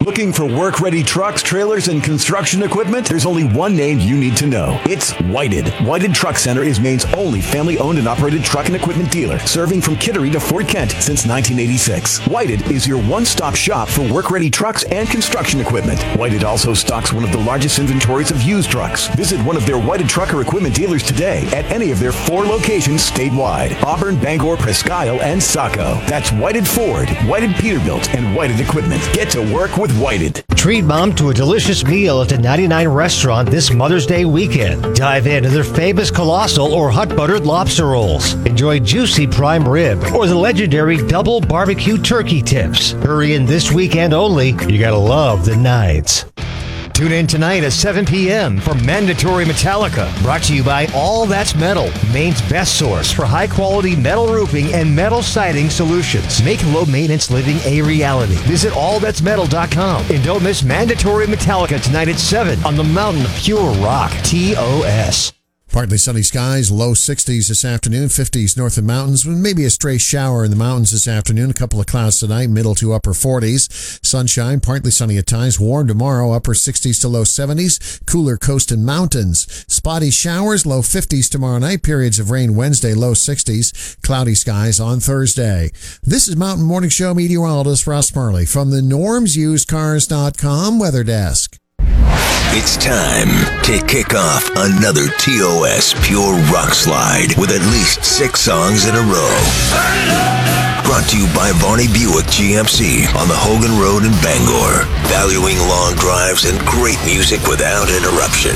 Looking for work-ready trucks, trailers, and construction equipment? There's only one name you need to know. It's Whited. Whited Truck Center is Maine's only family-owned and operated truck and equipment dealer, serving from Kittery to Fort Kent since 1986. Whited is your one-stop shop for work-ready trucks and construction equipment. Whited also stocks one of the largest inventories of used trucks. Visit one of their Whited truck or equipment dealers today at any of their 4 locations statewide: Auburn, Bangor, Presque Isle, and Saco. That's Whited Ford, Whited Peterbilt, and Whited Equipment. Get to work with Whited. Treat mom to a delicious meal at the 99 restaurant this Mother's Day weekend. Dive into their famous colossal or hot buttered lobster rolls. Enjoy juicy prime rib or the legendary double barbecue turkey tips. Hurry in this weekend only. You gotta love the Nines. Tune in tonight at 7 p.m. for Mandatory Metallica, brought to you by All That's Metal, Maine's best source for high-quality metal roofing and metal siding solutions. Make low-maintenance living a reality. Visit allthat'smetal.com and don't miss Mandatory Metallica tonight at 7 on the Mountain of Pure Rock, TOS. Partly sunny skies, low 60s this afternoon, 50s north of mountains, with maybe a stray shower in the mountains this afternoon, a couple of clouds tonight, middle to upper 40s. Sunshine, partly sunny at times, warm tomorrow, upper 60s to low 70s, cooler coast and mountains. Spotty showers, low 50s tomorrow night, periods of rain Wednesday, low 60s, cloudy skies on Thursday. This is Mountain Morning Show meteorologist Ross Marley from the normsusedcars.com weather desk. It's time to kick off another TOS Pure Rock Slide with at least 6 songs in a row. Brought to you by Varney Buick GMC on the Hogan Road in Bangor. Valuing long drives and great music without interruption.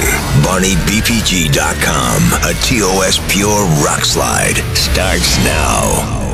VarneyBPG.com. A TOS Pure Rock Slide starts now.